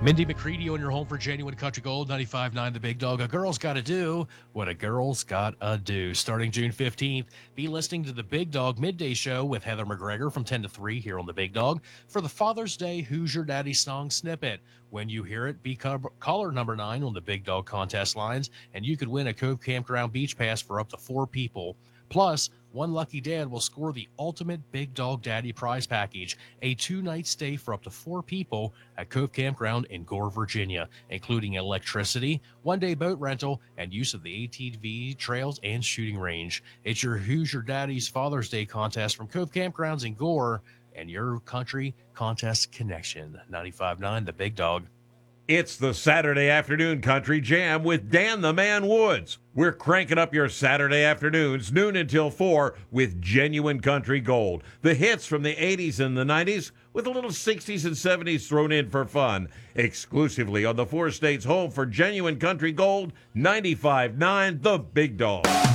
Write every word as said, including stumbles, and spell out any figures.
Mindy McCready on your home for Genuine Country Gold, ninety-five point nine The Big Dog. A girl's got to do what a girl's got to do. Starting June fifteenth, be listening to The Big Dog Midday Show with Heather McGregor from ten to three here on The Big Dog for the Father's Day Who's Your Daddy song snippet. When you hear it, be caller number nine on the Big Dog contest lines, and you could win a Cove Campground Beach Pass for up to four people. Plus, one lucky dad will score the ultimate Big Dog Daddy prize package, a two-night stay for up to four people at Cove Campground in Gore, Virginia, including electricity, one-day boat rental, and use of the A T V trails and shooting range. It's your Who's Your Daddy's Father's Day contest from Cove Campgrounds in Gore and your country contest connection. ninety-five point nine The Big Dog. It's the Saturday Afternoon Country Jam with Dan the Man Woods. We're cranking up your Saturday afternoons, noon until four, with genuine country gold. The hits from the eighties and the nineties, with a little sixties and seventies thrown in for fun. Exclusively on the four states home for genuine country gold, ninety-five point nine The Big Dog.